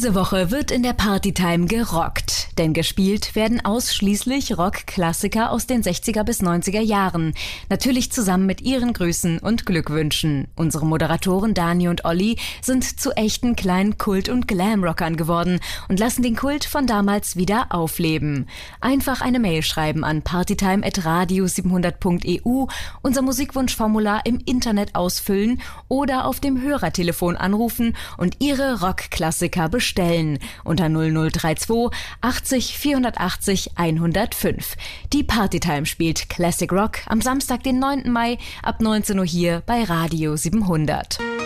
Diese Woche wird in der Partytime gerockt, denn gespielt werden ausschließlich Rockklassiker aus den 60er bis 90er Jahren. Natürlich zusammen mit ihren Grüßen und Glückwünschen. Unsere Moderatoren Dani und Olli sind zu echten kleinen Kult- und Glamrockern geworden und lassen den Kult von damals wieder aufleben. Einfach eine Mail schreiben an partytime@radio700.eu, unser Musikwunschformular im Internet ausfüllen oder auf dem Hörertelefon anrufen und ihre Rockklassiker bestellen unter 0032 80 480 105. Die Partytime spielt Classic Rock am Samstag, den 9. Mai ab 19 Uhr hier bei Radio 700.